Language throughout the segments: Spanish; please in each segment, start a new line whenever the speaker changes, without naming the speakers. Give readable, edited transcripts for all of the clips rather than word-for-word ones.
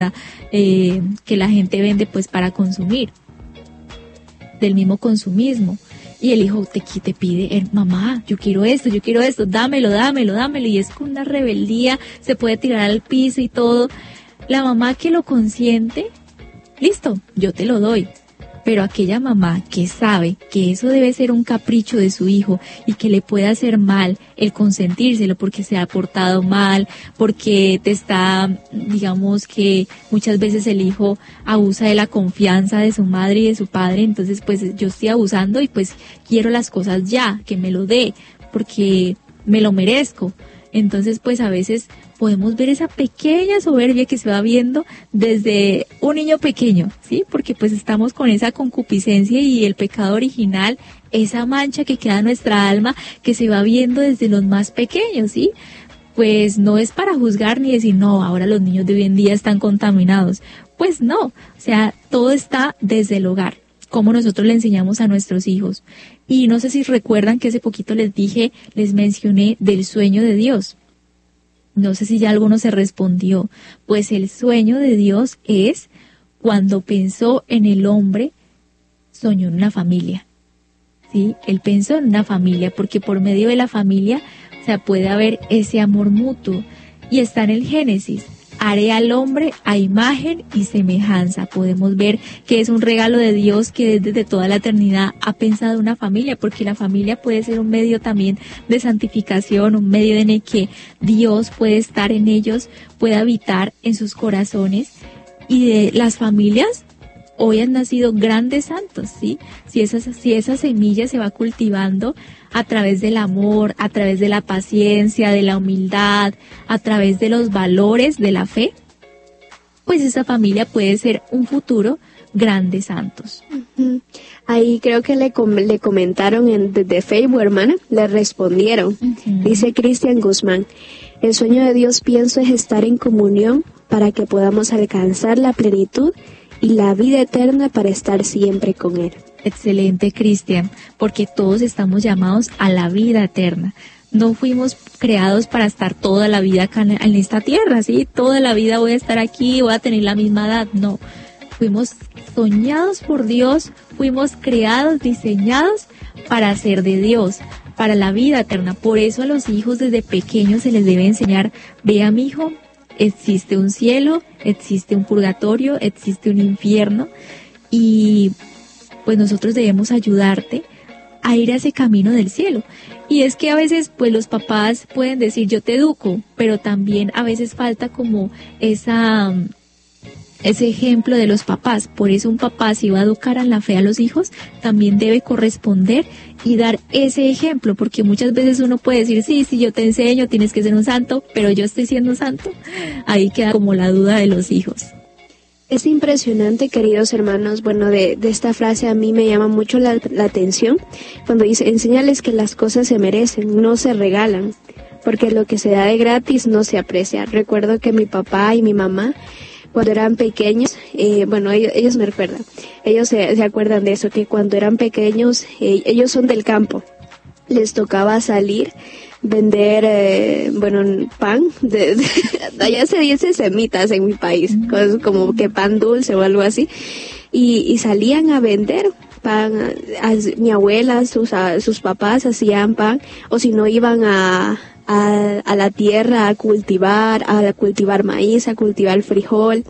que la gente vende pues para consumir, del mismo consumismo. Y el hijo te pide, mamá, yo quiero esto, dámelo, y es con una rebeldía, se puede tirar al piso y todo. La mamá que lo consiente, listo, yo te lo doy. Pero aquella mamá que sabe que eso debe ser un capricho de su hijo y que le puede hacer mal el consentírselo porque se ha portado mal, porque te está, digamos que muchas veces el hijo abusa de la confianza de su madre y de su padre, entonces pues yo estoy abusando y pues quiero las cosas ya, que me lo dé, porque me lo merezco. Entonces pues a veces podemos ver esa pequeña soberbia que se va viendo desde un niño pequeño, ¿sí? Porque pues estamos con esa concupiscencia y el pecado original, esa mancha que queda en nuestra alma, que se va viendo desde los más pequeños, ¿sí? Pues no es para juzgar ni decir, no, ahora los niños de hoy en día están contaminados. Pues no, o sea, todo está desde el hogar, cómo nosotros le enseñamos a nuestros hijos. Y no sé si recuerdan que hace poquito les mencioné del sueño de Dios. No sé si ya alguno se respondió. Pues el sueño de Dios es cuando pensó en el hombre, soñó en una familia. ¿Sí? Él pensó en una familia porque por medio de la familia, o sea, puede haber ese amor mutuo. Y está en el Génesis. Haré al hombre a imagen y semejanza. Podemos ver que es un regalo de Dios que desde toda la eternidad ha pensado una familia, porque la familia puede ser un medio también de santificación, un medio en el que Dios puede estar en ellos, puede habitar en sus corazones. Y de las familias hoy han nacido grandes santos, ¿sí? Si esa semilla se va cultivando a través del amor, a través de la paciencia, de la humildad, a través de los valores de la fe, pues esa familia puede ser un futuro grandes santos.
Uh-huh. Ahí creo que le comentaron desde Facebook, hermana, le respondieron. Uh-huh. Dice Cristian Guzmán, el sueño de Dios pienso es estar en comunión para que podamos alcanzar la plenitud y la vida eterna para estar siempre con Él.
Excelente, Cristian, porque todos estamos llamados a la vida eterna. No fuimos creados para estar toda la vida acá en esta tierra, ¿sí? Toda la vida voy a estar aquí, voy a tener la misma edad. No, fuimos soñados por Dios, fuimos creados, diseñados para ser de Dios, para la vida eterna. Por eso a los hijos desde pequeños se les debe enseñar, vea mi hijo, existe un cielo, existe un purgatorio, existe un infierno y pues nosotros debemos ayudarte a ir a ese camino del cielo. Y es que a veces pues los papás pueden decir yo te educo, pero también a veces falta como ese ejemplo de los papás. Por eso un papá, si va a educar en la fe a los hijos, también debe corresponder y dar ese ejemplo, porque muchas veces uno puede decir, sí, yo te enseño, tienes que ser un santo, pero yo estoy siendo santo. Ahí queda como la duda de los hijos.
Es impresionante, queridos hermanos, bueno, de esta frase a mí me llama mucho la atención, cuando dice, enséñales que las cosas se merecen, no se regalan, porque lo que se da de gratis no se aprecia. Recuerdo que mi papá y mi mamá, cuando eran pequeños, ellos me recuerdan, ellos se acuerdan de eso, que cuando eran pequeños, ellos son del campo, les tocaba salir, vender, pan, allá se dice semitas en mi país, cosas como que pan dulce o algo así, y salían a vender pan, mi abuela, sus papás hacían pan, o si no iban a la tierra a cultivar maíz, a cultivar frijol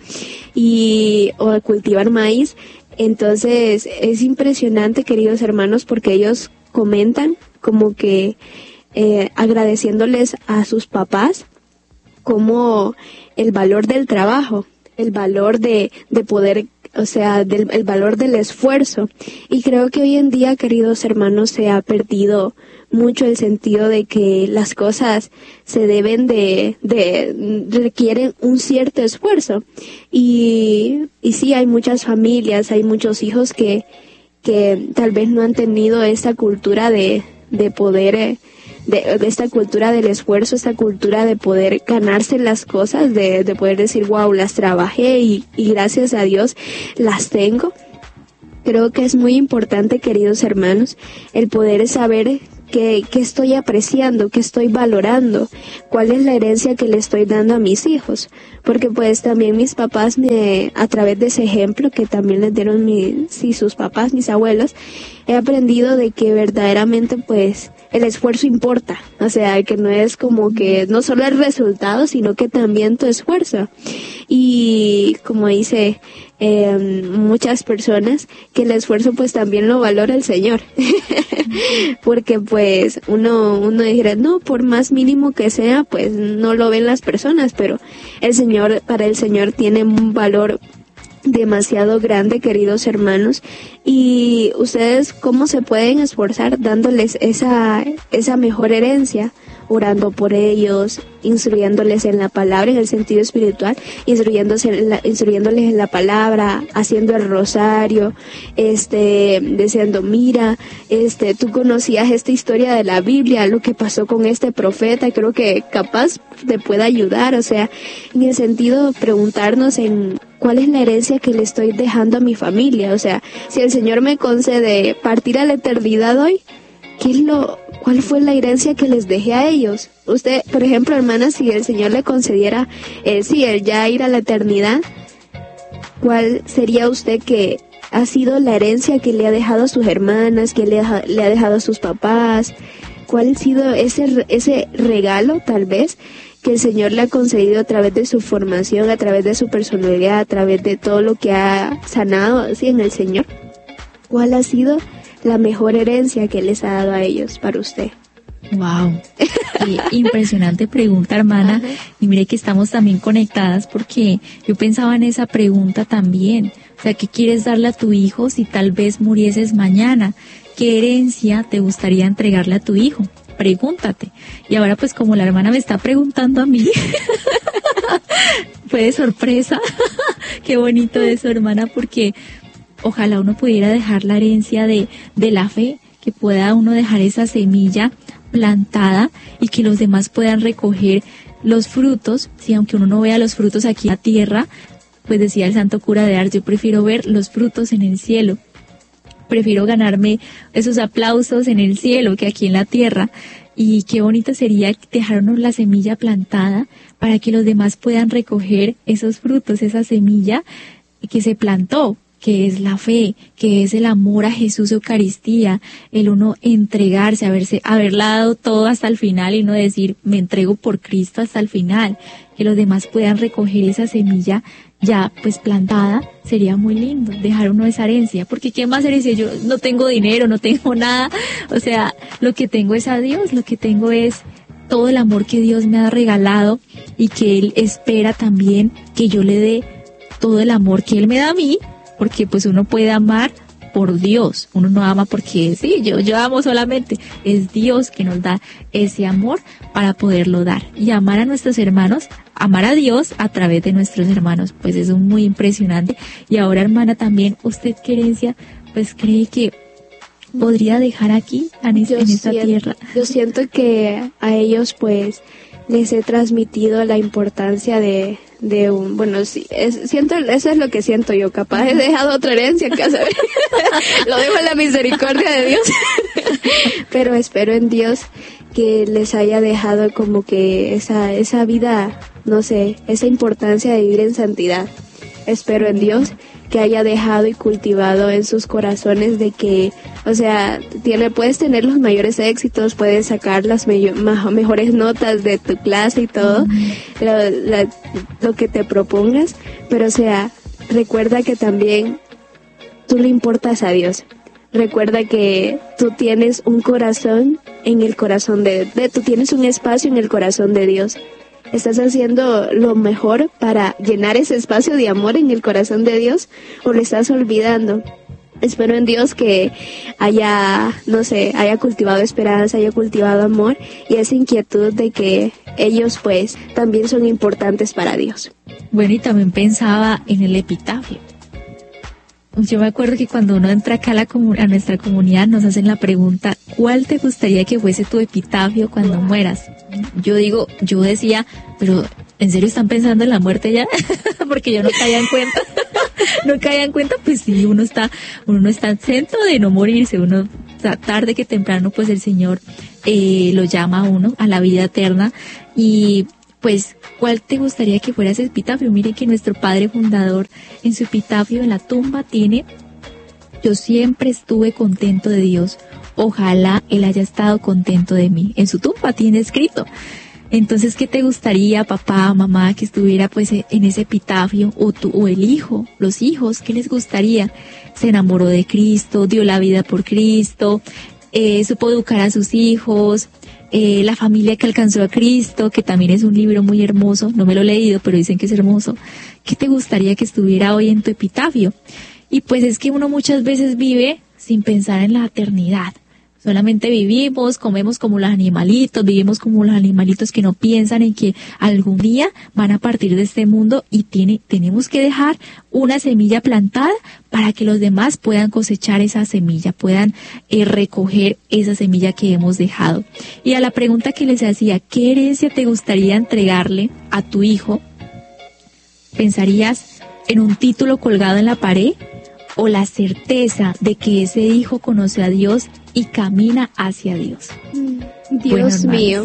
o a cultivar maíz. Entonces es impresionante, queridos hermanos, porque ellos comentan como que agradeciéndoles a sus papás como el valor del trabajo, el valor de poder, o sea, el valor del esfuerzo. Y creo que hoy en día, queridos hermanos, se ha perdido mucho el sentido de que las cosas se deben requieren un cierto esfuerzo. Y sí, hay muchas familias, hay muchos hijos que tal vez no han tenido esta cultura de poder, de esta cultura del esfuerzo, esta cultura de poder ganarse las cosas, de poder decir, wow, las trabajé y gracias a Dios las tengo. Creo que es muy importante, queridos hermanos, el poder saber ¿Qué estoy apreciando? ¿Qué estoy valorando? ¿Cuál es la herencia que le estoy dando a mis hijos? Porque pues también mis papás, a través de ese ejemplo que también les dieron sus papás, mis abuelos, he aprendido de que verdaderamente pues el esfuerzo importa. O sea, que no es como que no solo el resultado, sino que también tu esfuerzo. Y como dice muchas personas, que el esfuerzo pues también lo valora el Señor. Porque pues uno dijera, no, por más mínimo que sea, pues no lo ven las personas, pero para el Señor tiene un valor demasiado grande, queridos hermanos. Y ustedes, ¿cómo se pueden esforzar? Dándoles esa mejor herencia, orando por ellos, instruyéndoles en la palabra, en el sentido espiritual, instruyéndoles en la palabra, haciendo el rosario, diciendo, mira, tú conocías esta historia de la Biblia, lo que pasó con este profeta, creo que capaz te pueda ayudar. O sea, en el sentido, preguntarnos en cuál es la herencia que le estoy dejando a mi familia. O sea, si el Señor me concede partir a la eternidad hoy, ¿cuál fue la herencia que les dejé a ellos? Usted, por ejemplo, hermana, si el Señor le concediera, el ya ir a la eternidad, ¿cuál sería usted que ha sido la herencia que le ha dejado a sus hermanas, que le ha dejado a sus papás? ¿Cuál ha sido ese regalo, tal vez, que el Señor le ha concedido a través de su formación, a través de su personalidad, a través de todo lo que ha sanado así en el Señor? ¿Cuál ha sido la mejor herencia que les ha dado a ellos para usted?
Wow, qué impresionante pregunta, hermana. Ajá. Y mire que estamos también conectadas, porque yo pensaba en esa pregunta también. O sea, ¿qué quieres darle a tu hijo si tal vez murieses mañana? ¿Qué herencia te gustaría entregarle a tu hijo? Pregúntate. Y ahora pues como la hermana me está preguntando a mí, fue de sorpresa. Qué bonito eso, hermana, porque ojalá uno pudiera dejar la herencia de la fe, que pueda uno dejar esa semilla plantada y que los demás puedan recoger los frutos. Sí, aunque uno no vea los frutos aquí en la tierra, pues decía el santo cura de Ars, yo prefiero ver los frutos en el cielo. Prefiero ganarme esos aplausos en el cielo que aquí en la tierra. Y qué bonito sería dejarnos la semilla plantada para que los demás puedan recoger esos frutos, esa semilla que se plantó, que es la fe, que es el amor a Jesús, Eucaristía, el uno entregarse, haberla dado todo hasta el final y no decir, me entrego por Cristo hasta el final, que los demás puedan recoger esa semilla ya pues plantada. Sería muy lindo dejar uno esa herencia, porque ¿qué más herencia? Yo no tengo dinero, no tengo nada, o sea, lo que tengo es a Dios, lo que tengo es todo el amor que Dios me ha regalado y que Él espera también que yo le dé todo el amor que Él me da a mí. Porque pues uno puede amar por Dios, uno no ama porque sí, yo amo solamente, es Dios que nos da ese amor para poderlo dar. Y amar a nuestros hermanos, amar a Dios a través de nuestros hermanos, pues eso es muy impresionante. Y ahora, hermana, también, ¿usted qué herencia pues cree que podría dejar aquí en esta tierra?
Yo siento que a ellos pues les he transmitido la importancia de eso es lo que siento yo, capaz he dejado otra herencia que hacer. Lo dejo en la misericordia de Dios. Pero espero en Dios que les haya dejado como que esa vida, no sé, esa importancia de vivir en santidad. Espero en Dios que haya dejado y cultivado en sus corazones de que, o sea, puedes tener los mayores éxitos, puedes sacar las mejores notas de tu clase y todo, lo que te propongas, pero o sea, recuerda que también tú le importas a Dios. Recuerda que tú tienes un corazón en el corazón tú tienes un espacio en el corazón de Dios. ¿Estás haciendo lo mejor para llenar ese espacio de amor en el corazón de Dios o lo estás olvidando? Espero en Dios que haya cultivado esperanza, haya cultivado amor y esa inquietud de que ellos pues también son importantes para Dios.
Bueno, y también pensaba en el epitafio. Yo me acuerdo que cuando uno entra acá a nuestra comunidad nos hacen la pregunta, ¿cuál te gustaría que fuese tu epitafio cuando mueras? Yo decía, pero ¿en serio están pensando en la muerte ya? Porque yo no caía en cuenta. No caía en cuenta, pues sí, uno está exento de no morirse, uno tarde que temprano pues el Señor lo llama a uno a la vida eterna. Y pues, ¿cuál te gustaría que fuera ese epitafio? Mire que nuestro padre fundador en su epitafio en la tumba tiene: yo siempre estuve contento de Dios, ojalá Él haya estado contento de mí. En su tumba tiene escrito. Entonces, ¿qué te gustaría, papá, mamá, que estuviera pues en ese epitafio? O tú, o el hijo, los hijos, ¿qué les gustaría? Se enamoró de Cristo, dio la vida por Cristo, supo educar a sus hijos, la familia que alcanzó a Cristo, que también es un libro muy hermoso, no me lo he leído, pero dicen que es hermoso. ¿Qué te gustaría que estuviera hoy en tu epitafio? Y pues es que uno muchas veces vive sin pensar en la eternidad. Solamente vivimos, comemos como los animalitos, vivimos como los animalitos que no piensan en que algún día van a partir de este mundo y tenemos que dejar una semilla plantada para que los demás puedan cosechar esa semilla, puedan recoger esa semilla que hemos dejado. Y a la pregunta que les hacía, ¿qué herencia te gustaría entregarle a tu hijo? ¿Pensarías en un título colgado en la pared o la certeza de que ese hijo conoce a Dios y camina hacia Dios?
Dios mío.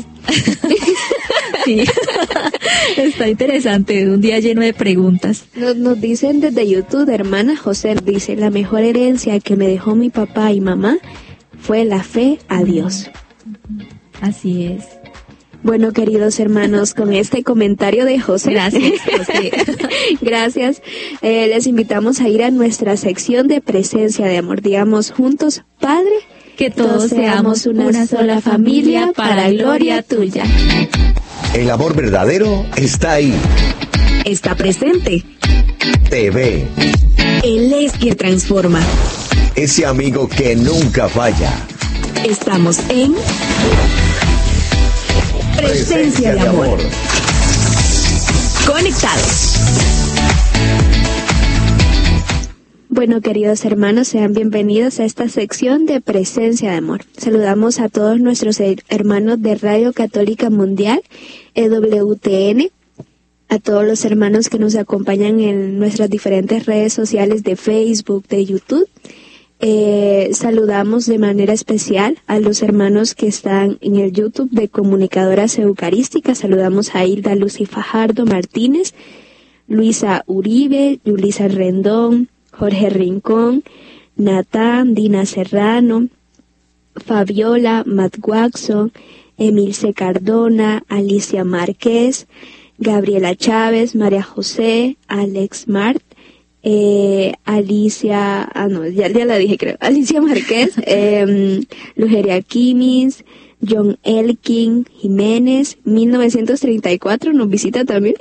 Sí, está interesante, un día lleno de preguntas.
Nos dicen desde YouTube, hermana José, dice: la mejor herencia que me dejó mi papá y mamá fue la fe a Dios.
Así es.
Bueno, queridos hermanos, con este comentario de José.
Gracias, José.
Gracias. Les invitamos a ir a nuestra sección de presencia de amor. Digamos juntos: Padre,
que todos seamos una sola familia para gloria tuya.
El amor verdadero está ahí.
Está presente.
Te ve.
Él es quien transforma.
Ese amigo que nunca falla.
Estamos en Presencia de Amor. Conectados.
Bueno, queridos hermanos, sean bienvenidos a esta sección de Presencia de Amor. Saludamos a todos nuestros hermanos de Radio Católica Mundial, EWTN, a todos los hermanos que nos acompañan en nuestras diferentes redes sociales de Facebook, de YouTube. Saludamos de manera especial a los hermanos que están en el YouTube de Comunicadoras Eucarísticas. Saludamos a Hilda Lucy Fajardo Martínez, Luisa Uribe, Yulisa Rendón, Jorge Rincón, Natán, Dina Serrano, Fabiola, Matt Watson, Emilce Cardona, Alicia Márquez, Gabriela Chávez, María José, Alex Mart, Alicia, ya la dije creo, Alicia Márquez, Lugeria Quimis, John Elkin Jiménez, 1934, nos visita también,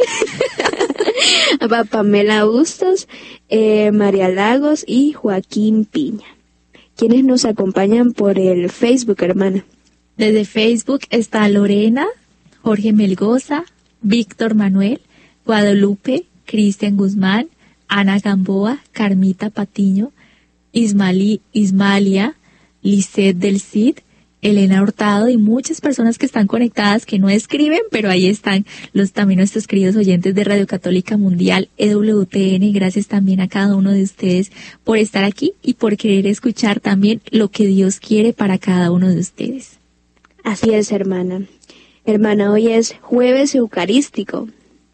Pamela Bustos, María Lagos y Joaquín Piña. ¿Quiénes nos acompañan por el Facebook, hermana?
Desde Facebook está Lorena, Jorge Melgoza, Víctor Manuel, Guadalupe, Cristian Guzmán, Ana Gamboa, Carmita Patiño, Ismalia, Lisette del Cid, Elena Hurtado y muchas personas que están conectadas, que no escriben, pero ahí están también nuestros queridos oyentes de Radio Católica Mundial, EWTN. Gracias también a cada uno de ustedes por estar aquí y por querer escuchar también lo que Dios quiere para cada uno de ustedes.
Así es, hermana. Hermana, hoy es Jueves Eucarístico.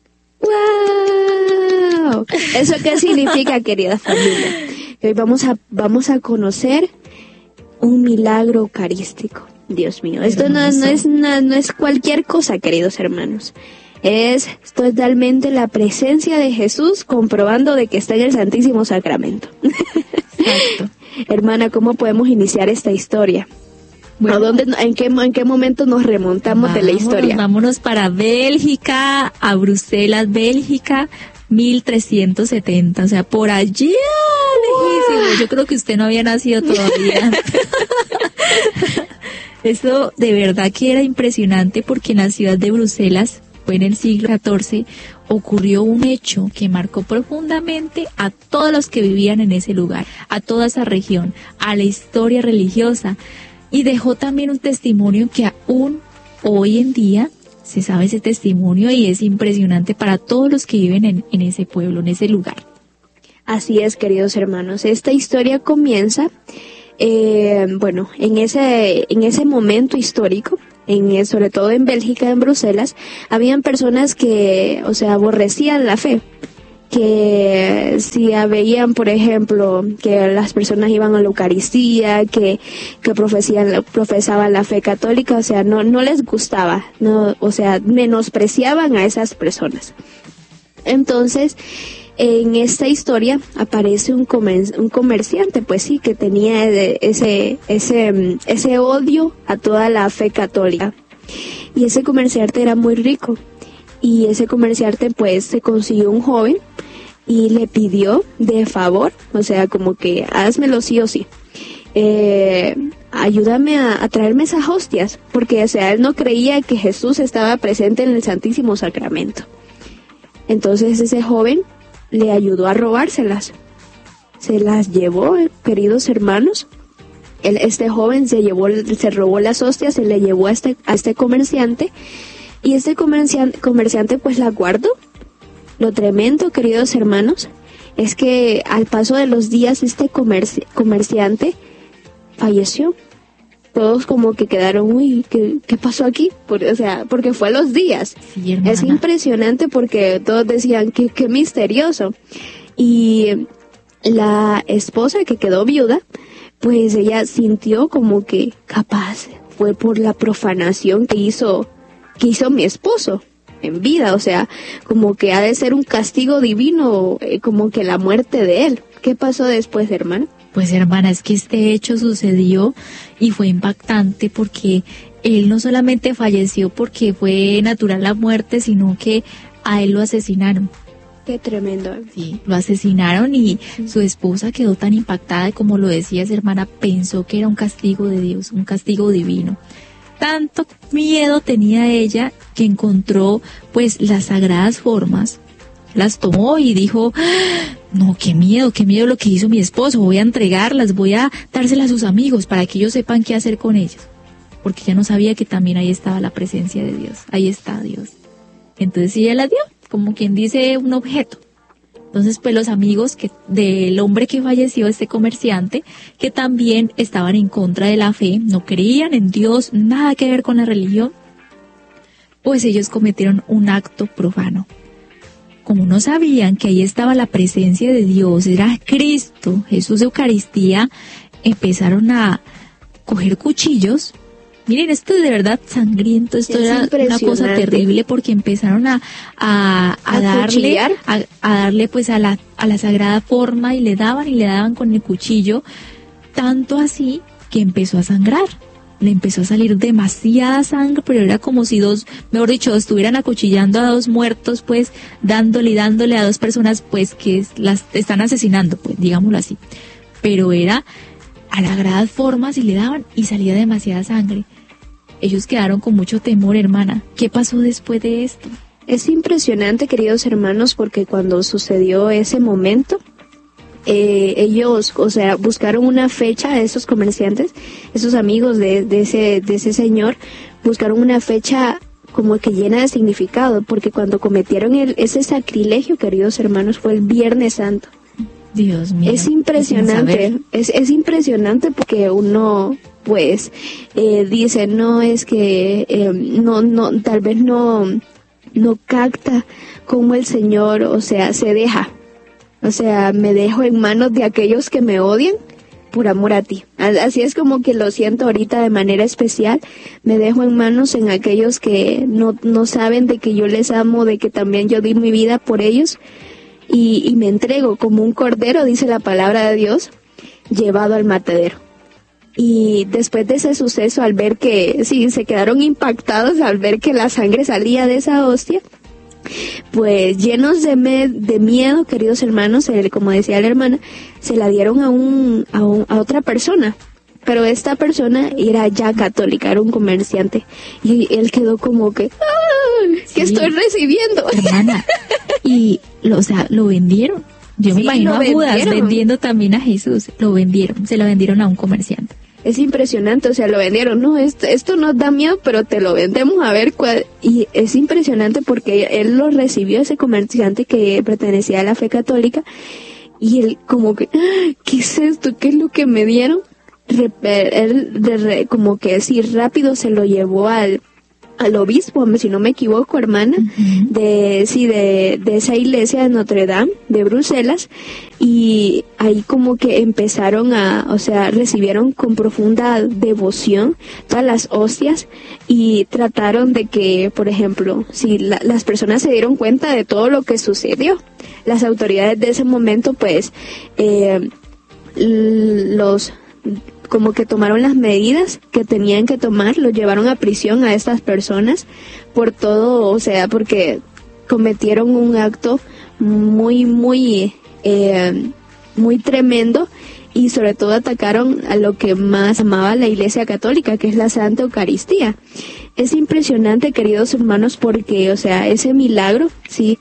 ¡Wow! ¿Eso qué significa, querida familia? Hoy vamos a conocer un milagro eucarístico. Dios mío, esto no es cualquier cosa, queridos hermanos. Es totalmente la presencia de Jesús comprobando de que está en el Santísimo Sacramento.
Exacto.
Hermana, ¿cómo podemos iniciar esta historia? Bueno, ¿en qué momento nos remontamos de la historia?
Vámonos para Bélgica, a Bruselas, Bélgica, 1370, o sea, por allí lejísimo. Yo creo que usted no había nacido todavía. Eso de verdad que era impresionante, porque en la ciudad de Bruselas, fue en el siglo XIV, ocurrió un hecho que marcó profundamente a todos los que vivían en ese lugar, a toda esa región, a la historia religiosa, y dejó también un testimonio que aún hoy en día se sabe ese testimonio y es impresionante para todos los que viven en ese pueblo, en ese lugar.
Así es, queridos hermanos. Esta historia comienza bueno, en ese momento histórico, sobre todo en Bélgica, en Bruselas, habían personas que, o sea, aborrecían la fe, que si veían, por ejemplo, que las personas iban a la Eucaristía, que profesaban la fe católica, o sea, no les gustaba, no, o sea, menospreciaban a esas personas. Entonces, en esta historia aparece un comerciante, pues sí, que tenía ese odio a toda la fe católica. Y ese comerciante era muy rico. Y ese comerciante pues se consiguió un joven y le pidió de favor, o sea, como que házmelo sí o sí. Ayúdame a traerme esas hostias, porque o sea, él no creía que Jesús estaba presente en el Santísimo Sacramento. Entonces ese joven le ayudó a robárselas. Se las llevó, queridos hermanos. Este joven se robó las hostias, se le llevó a este comerciante, y este comerciante pues la guardó. Lo tremendo, queridos hermanos, es que al paso de los días este comerciante falleció. Todos como que quedaron, uy, ¿qué pasó aquí? Porque fue a los días.
Sí, hermana.
Es impresionante porque todos decían, qué misterioso. Y la esposa que quedó viuda, pues ella sintió como que capaz fue por la profanación que hizo mi esposo en vida, o sea, como que ha de ser un castigo divino, como que la muerte de él. ¿Qué pasó después, hermana?
Pues hermana, es que este hecho sucedió y fue impactante porque él no solamente falleció porque fue natural la muerte, sino que a él lo asesinaron.
Qué tremendo.
Sí, lo asesinaron y su esposa quedó tan impactada y, como lo decías, hermana, pensó que era un castigo de Dios, un castigo divino. Tanto miedo tenía ella que encontró pues las sagradas formas, las tomó y dijo, no, qué miedo lo que hizo mi esposo, voy a entregarlas, voy a dárselas a sus amigos para que ellos sepan qué hacer con ellas, porque ella no sabía que también ahí estaba la presencia de Dios, ahí está Dios. Entonces ella las dio, como quien dice, un objeto. Entonces pues los amigos del hombre que falleció, este comerciante, que también estaban en contra de la fe, no creían en Dios, nada que ver con la religión, pues ellos cometieron un acto profano. Como no sabían que ahí estaba la presencia de Dios, era Cristo, Jesús de Eucaristía, empezaron a coger cuchillos. Miren, esto es de verdad sangriento, esto era una cosa terrible, porque empezaron a darle pues a la sagrada forma, y le daban con el cuchillo, tanto así que empezó a sangrar. Le empezó a salir demasiada sangre, pero era como si estuvieran acuchillando a dos muertos, pues, dándole a dos personas, pues, que las están asesinando, pues, digámoslo así. Pero era a sagradas formas y le daban y salía demasiada sangre. Ellos quedaron con mucho temor, hermana. ¿Qué pasó después de esto?
Es impresionante, queridos hermanos, porque cuando sucedió ese momento, ellos, o sea, buscaron una fecha, esos comerciantes, esos amigos de ese señor, buscaron una fecha como que llena de significado, porque cuando cometieron ese sacrilegio, queridos hermanos, fue el Viernes Santo.
Dios mío.
Es impresionante, es impresionante, porque uno pues dice, no, es que tal vez no capta cómo el Señor, o sea, se deja. O sea, me dejo en manos de aquellos que me odian por amor a ti. Así es como que lo siento ahorita de manera especial. Me dejo en manos en aquellos que no saben de que yo les amo, de que también yo di mi vida por ellos. Y me entrego como un cordero, dice la palabra de Dios, llevado al matadero. Y después de ese suceso, al ver que, sí, se quedaron impactados al ver que la sangre salía de esa hostia, pues llenos de miedo, queridos hermanos, como decía la hermana, se la dieron a otra persona, pero esta persona era ya católica, era un comerciante, y él quedó como que,
sí,
¿qué estoy recibiendo?
Hermana, y lo vendieron. Yo me imagino a Judas vendiendo también a Jesús. Se lo vendieron a un comerciante.
Es impresionante, o sea, lo vendieron, no, esto nos da miedo, pero te lo vendemos a ver cuál. Y es impresionante porque él lo recibió, ese comerciante que pertenecía a la fe católica, y él como que, ¿qué es esto? ¿Qué es lo que me dieron? como que sí, rápido se lo llevó al obispo, si no me equivoco, hermana, de esa iglesia de Notre Dame, de Bruselas, y ahí como que empezaron recibieron con profunda devoción todas las hostias y trataron de que, por ejemplo, si las personas se dieron cuenta de todo lo que sucedió, las autoridades de ese momento, pues, como que tomaron las medidas que tenían que tomar, los llevaron a prisión a estas personas por todo, porque cometieron un acto muy tremendo, y sobre todo atacaron a lo que más amaba la Iglesia Católica, que es la Santa Eucaristía. Es impresionante, queridos hermanos, porque, ese milagro, sí,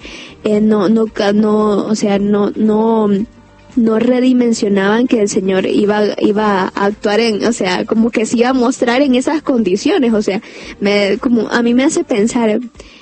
no redimensionaban que el Señor iba a actuar como que se iba a mostrar en esas condiciones. A mí me hace pensar,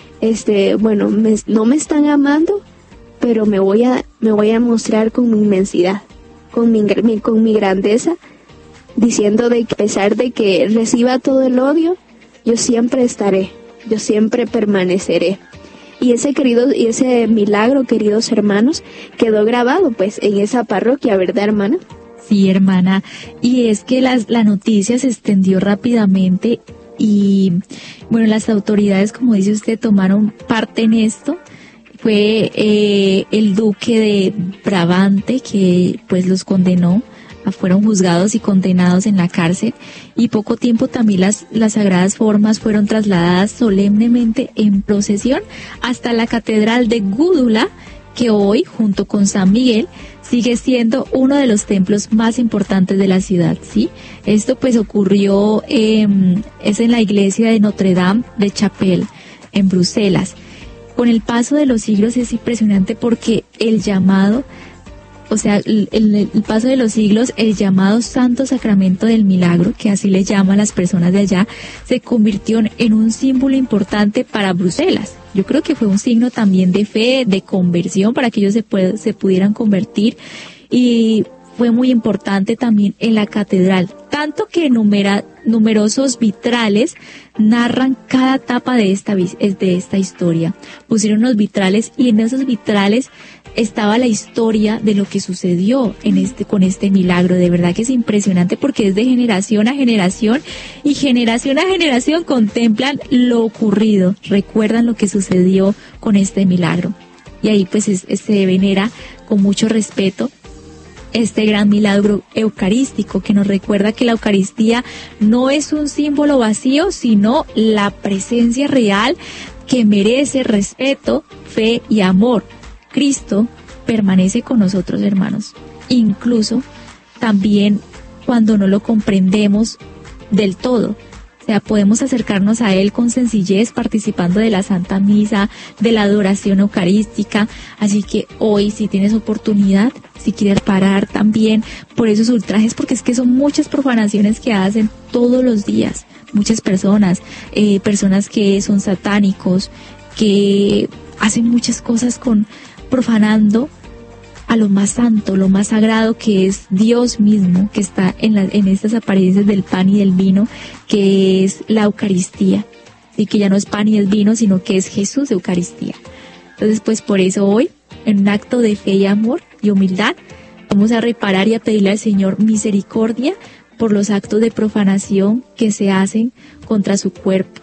no me están amando, pero me voy a mostrar con mi inmensidad, con mi grandeza, diciendo de que a pesar de que reciba todo el odio, yo siempre estaré, yo siempre permaneceré. Y ese milagro, queridos hermanos, quedó grabado pues en esa parroquia, ¿verdad, hermana?
Sí, hermana, y es que la noticia se extendió rápidamente y, bueno, las autoridades, como dice usted, tomaron parte en esto. Fue el duque de Brabante que pues los condenó, fueron juzgados y condenados en la cárcel, y poco tiempo también las sagradas formas fueron trasladadas solemnemente en procesión hasta la catedral de Gúdula, que hoy, junto con San Miguel, sigue siendo uno de los templos más importantes de la ciudad, ¿sí? Esto pues ocurrió, es en la iglesia de Notre Dame de Chapelle, en Bruselas. Con el paso de los siglos es impresionante porque el llamado, el paso de los siglos, el llamado Santo Sacramento del Milagro, que así le llaman las personas de allá, se convirtió en un símbolo importante para Bruselas. Yo creo que fue un signo también de fe, de conversión, para que ellos se pudieran convertir, y fue muy importante también en la catedral, tanto que numerosos vitrales narran cada etapa de esta historia. Pusieron unos vitrales, y en esos vitrales estaba la historia de lo que sucedió con este milagro. De verdad que es impresionante porque es de generación a generación, y generación a generación contemplan lo ocurrido, recuerdan lo que sucedió con este milagro. Y ahí pues se venera con mucho respeto este gran milagro eucarístico, que nos recuerda que la Eucaristía no es un símbolo vacío, sino la presencia real que merece respeto, fe y amor. Cristo permanece con nosotros, hermanos, incluso también cuando no lo comprendemos del todo. Podemos acercarnos a Él con sencillez, participando de la Santa Misa, de la adoración eucarística. Así que hoy, si tienes oportunidad, si quieres parar también por esos ultrajes, porque es que son muchas profanaciones que hacen todos los días muchas personas que son satánicos, que hacen muchas cosas profanando a lo más santo, lo más sagrado, que es Dios mismo, que está en estas apariencias del pan y del vino, que es la Eucaristía, y que ya no es pan y es vino, sino que es Jesús de Eucaristía. Entonces, pues por eso hoy, en un acto de fe y amor y humildad, vamos a reparar y a pedirle al Señor misericordia por los actos de profanación que se hacen contra su cuerpo.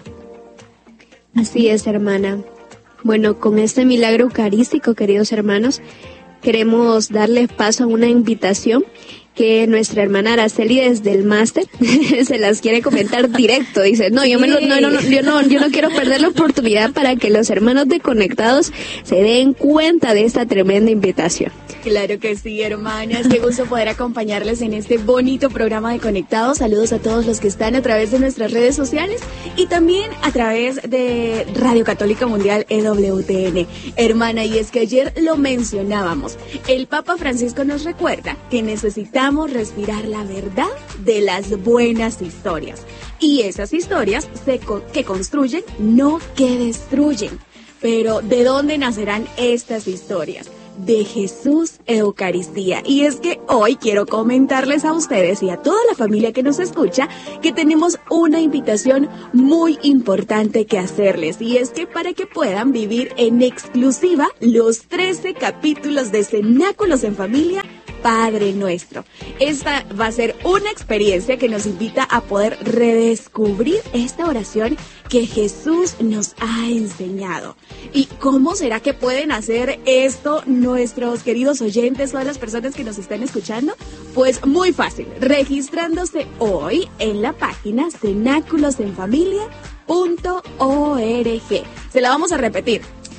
Así es, hermana. Bueno, con este milagro eucarístico, queridos hermanos, queremos darles paso a una invitación que nuestra hermana Araceli desde el máster se las quiere comentar directo. Dice, yo no quiero perder la oportunidad para que los hermanos de Conectados se den cuenta de esta tremenda invitación.
Claro que sí, hermanas, qué gusto poder acompañarles en este bonito programa de Conectados. Saludos a todos los que están a través de nuestras redes sociales y también a través de Radio Católica Mundial EWTN. Hermana, y es que ayer lo mencionábamos, el Papa Francisco nos recuerda que necesitamos respirar la verdad de las buenas historias, y esas historias que construyen, no que destruyen. Pero ¿de dónde nacerán estas historias? de Jesús Eucaristía. Y es que hoy quiero comentarles a ustedes y a toda la familia que nos escucha que tenemos una invitación muy importante que hacerles. Y es que para que puedan vivir en exclusiva los 13 capítulos de Cenáculos en Familia, Padre Nuestro. Esta va a ser una experiencia que nos invita a poder redescubrir esta oración que Jesús nos ha enseñado. ¿Y cómo será que pueden hacer esto nuestros queridos oyentes, todas las personas que nos están escuchando? Pues muy fácil, registrándose hoy en la página cenáculosenfamilia.org. Se la vamos a repetir.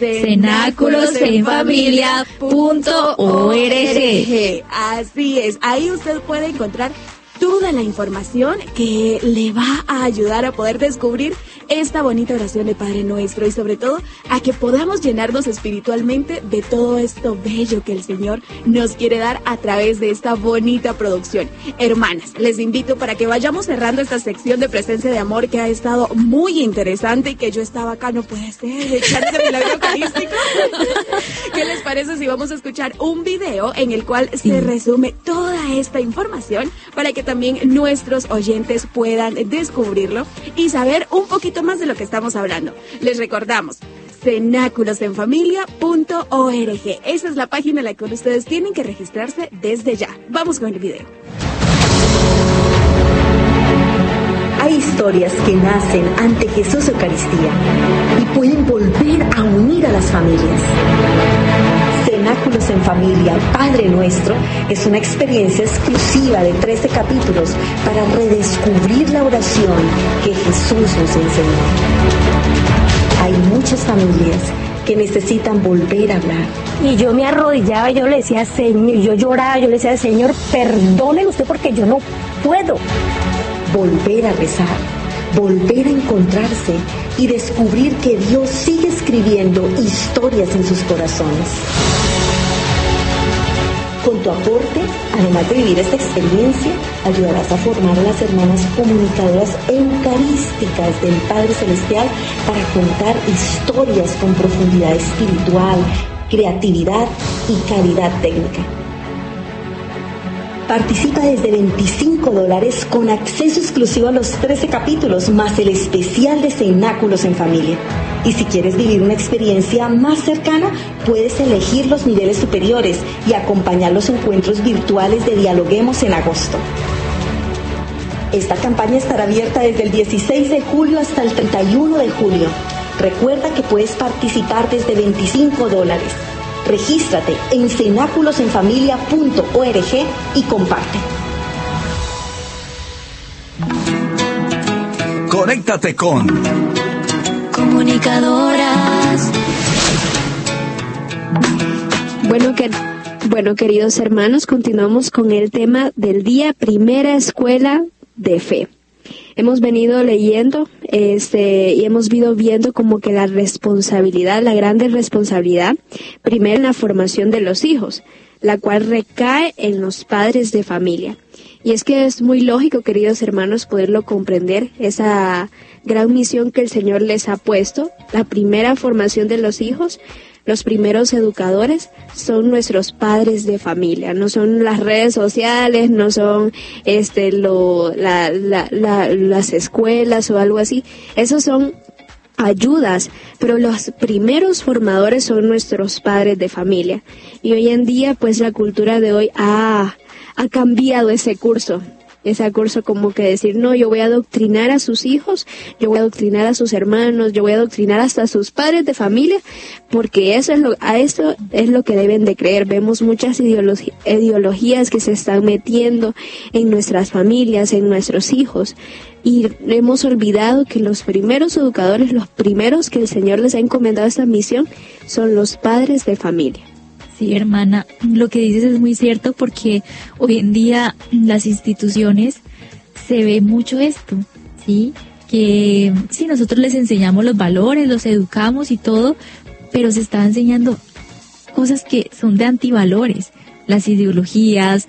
cenáculosenfamilia.org. Así es, ahí usted puede encontrar toda la información que le va a ayudar a poder descubrir esta bonita oración de Padre Nuestro y sobre todo a que podamos llenarnos espiritualmente de todo esto bello que el Señor nos quiere dar a través de esta bonita producción. Hermanas, les invito para que vayamos cerrando esta sección de Presencia de Amor que ha estado muy interesante y que yo estaba acá, no puede ser, echándose milagro eucarístico. ¿Qué les parece si vamos a escuchar un video en el cual se resume toda esta información para que también nuestros oyentes puedan descubrirlo y saber un poquito más de lo que estamos hablando? Les recordamos, cenáculosenfamilia.org. Esa es la página en la que ustedes tienen que registrarse desde ya. Vamos con el video.
Hay historias que nacen ante Jesús Eucaristía y pueden volver a unir a las familias. Cenáculos en Familia, Padre Nuestro, es una experiencia exclusiva de 13 capítulos para redescubrir la oración que Jesús nos enseñó. Hay muchas familias que necesitan volver a hablar.
Y yo me arrodillaba y yo le decía, Señor, yo lloraba, yo le decía, Señor, perdóneme usted porque yo no puedo.
Volver a rezar, volver a encontrarse y descubrir que Dios sigue escribiendo historias en sus corazones. Con tu aporte, además de vivir esta experiencia, ayudarás a formar a las hermanas comunicadoras eucarísticas del Padre Celestial para contar historias con profundidad espiritual, creatividad y calidad técnica. Participa desde $25 con acceso exclusivo a los 13 capítulos, más el especial de Cenáculos en Familia. Y si quieres vivir una experiencia más cercana, puedes elegir los niveles superiores y acompañar los encuentros virtuales de Dialoguemos en agosto. Esta campaña estará abierta desde el 16 de julio hasta el 31 de julio. Recuerda que puedes participar desde $25. Regístrate en cenáculosenfamilia.org y comparte.
Conéctate con
Comunicadoras.
Bueno, queridos hermanos, continuamos con el tema del día, primera escuela de fe. Hemos venido leyendo y hemos ido viendo como que la responsabilidad, la grande responsabilidad, primero en la formación de los hijos, la cual recae en los padres de familia. Y es que es muy lógico, queridos hermanos, poderlo comprender, esa gran misión que el Señor les ha puesto, la primera formación de los hijos. Los primeros educadores son nuestros padres de familia, no son las redes sociales, no son las escuelas o algo así. Esos son ayudas, pero los primeros formadores son nuestros padres de familia. Y hoy en día, pues la cultura de hoy ha cambiado ese curso como que decir, no, yo voy a adoctrinar a sus hijos, yo voy a adoctrinar a sus hermanos, yo voy a adoctrinar hasta a sus padres de familia, porque eso es lo que deben de creer. Vemos muchas ideologías que se están metiendo en nuestras familias, en nuestros hijos, y hemos olvidado que los primeros educadores, los primeros que el Señor les ha encomendado esta misión, son los padres de familia.
Sí, hermana, lo que dices es muy cierto porque hoy en día en las instituciones se ve mucho esto, ¿sí? Que sí, nosotros les enseñamos los valores, los educamos y todo, pero se está enseñando cosas que son de antivalores, las ideologías,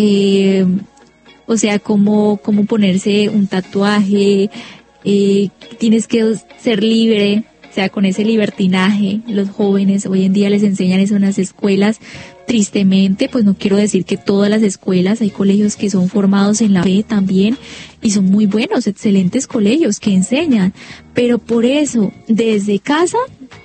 o sea, cómo ponerse un tatuaje, tienes que ser libre, O sea, con ese libertinaje, los jóvenes hoy en día les enseñan eso en las escuelas. Tristemente, pues no quiero decir que todas las escuelas, hay colegios que son formados en la fe también y son muy buenos, excelentes colegios que enseñan. Pero por eso, desde casa,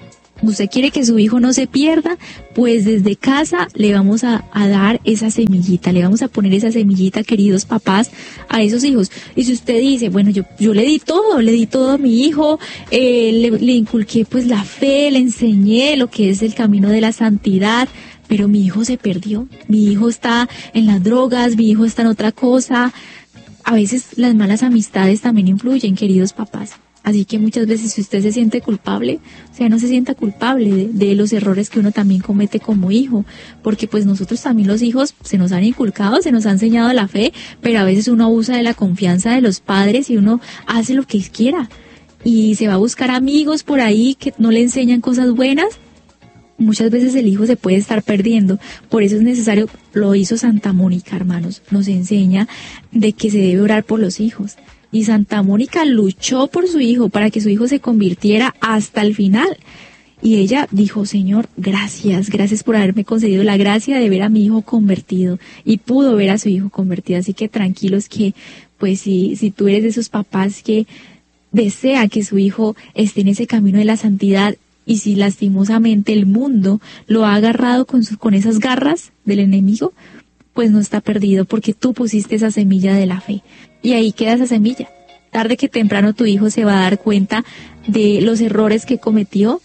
usted quiere que su hijo no se pierda, pues desde casa le vamos a dar esa semillita, le vamos a poner esa semillita, queridos papás, a esos hijos. Y si usted dice, bueno, yo le di todo a mi hijo, le inculqué pues la fe, le enseñé lo que es el camino de la santidad, pero mi hijo se perdió, mi hijo está en las drogas, mi hijo está en otra cosa. A veces las malas amistades también influyen, queridos papás. Así que muchas veces si usted se siente culpable, o sea, no se sienta culpable de los errores que uno también comete como hijo, porque pues nosotros también los hijos se nos han inculcado, se nos ha enseñado la fe, pero a veces uno abusa de la confianza de los padres y uno hace lo que quiera y se va a buscar amigos por ahí que no le enseñan cosas buenas. Muchas veces el hijo se puede estar perdiendo, por eso es necesario, lo hizo Santa Mónica, hermanos, nos enseña de que se debe orar por los hijos. Y Santa Mónica luchó por su hijo para que su hijo se convirtiera hasta el final. Y ella dijo, Señor, gracias por haberme concedido la gracia de ver a mi hijo convertido. Y pudo ver a su hijo convertido. Así que tranquilos que, pues si tú eres de esos papás que desea que su hijo esté en ese camino de la santidad, y si lastimosamente el mundo lo ha agarrado con esas garras del enemigo, pues no está perdido porque tú pusiste esa semilla de la fe. Y ahí queda esa semilla. Tarde que temprano tu hijo se va a dar cuenta de los errores que cometió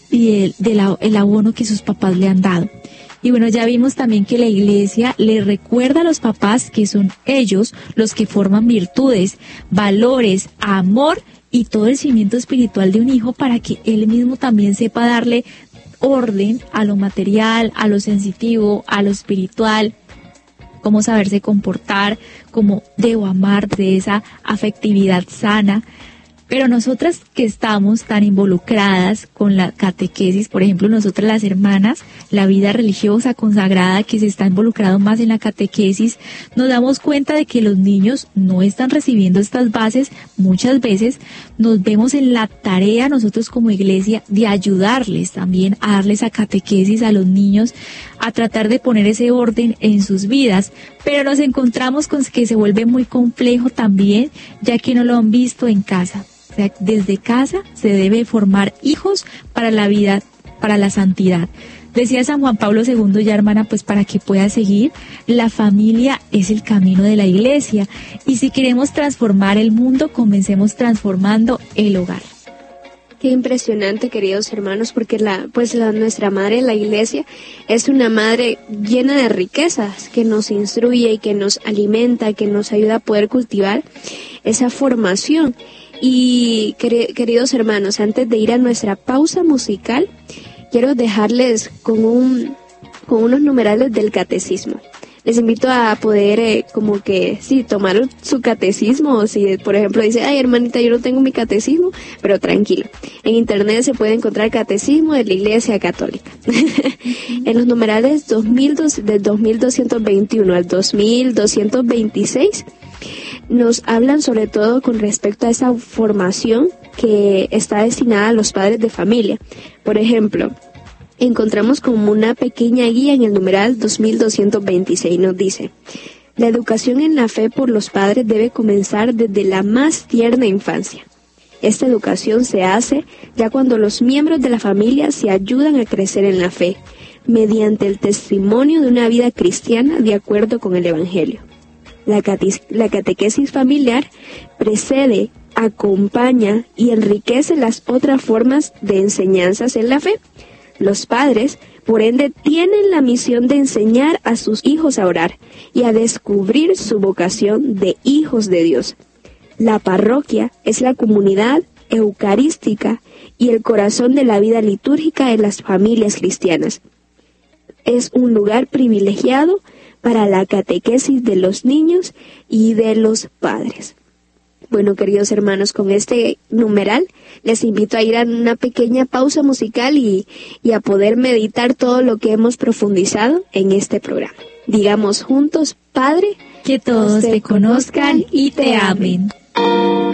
y el abono que sus papás le han dado. Y bueno, ya vimos también que la iglesia le recuerda a los papás que son ellos los que forman virtudes, valores, amor y todo el cimiento espiritual de un hijo para que él mismo también sepa darle orden a lo material, a lo sensitivo, a lo espiritual, cómo saberse comportar, cómo debo amar de esa afectividad sana. Pero nosotras que estamos tan involucradas con la catequesis, por ejemplo, nosotras las hermanas, la vida religiosa consagrada que se está involucrado más en la catequesis, nos damos cuenta de que los niños no están recibiendo estas bases. Muchas veces nos vemos en la tarea nosotros como iglesia de ayudarles también a darles a catequesis a los niños, a tratar de poner ese orden en sus vidas, pero nos encontramos con que se vuelve muy complejo también, ya que no lo han visto en casa. O sea, desde casa se debe formar hijos para la vida, para la santidad. Decía San Juan Pablo II, ya hermana, pues para que pueda seguir, la familia es el camino de la iglesia. Y si queremos transformar el mundo, comencemos transformando el hogar.
Qué impresionante, queridos hermanos, porque nuestra madre, la iglesia, es una madre llena de riquezas, que nos instruye y que nos alimenta, que nos ayuda a poder cultivar esa formación. Y queridos hermanos, antes de ir a nuestra pausa musical, quiero dejarles con unos numerales del catecismo. Les invito a poder tomar su catecismo, o si por ejemplo dice, ay hermanita, yo no tengo mi catecismo, pero tranquilo, en internet se puede encontrar el catecismo de la Iglesia Católica. En los numerales del 2221 al 2226 nos hablan sobre todo con respecto a esa formación que está destinada a los padres de familia. Por ejemplo, encontramos como una pequeña guía en el numeral 2226, nos dice: la educación en la fe por los padres debe comenzar desde la más tierna infancia. Esta educación se hace ya cuando los miembros de la familia se ayudan a crecer en la fe, mediante el testimonio de una vida cristiana de acuerdo con el Evangelio. La catequesis familiar precede, acompaña y enriquece las otras formas de enseñanzas en la fe. Los padres, por ende, tienen la misión de enseñar a sus hijos a orar y a descubrir su vocación de hijos de Dios. La parroquia es la comunidad eucarística y el corazón de la vida litúrgica de las familias cristianas. Es un lugar privilegiado para la catequesis de los niños y de los padres. Bueno, queridos hermanos, con este numeral les invito a ir a una pequeña pausa musical y a poder meditar todo lo que hemos profundizado en este programa. Digamos juntos: Padre,
que todos te conozcan y te amen.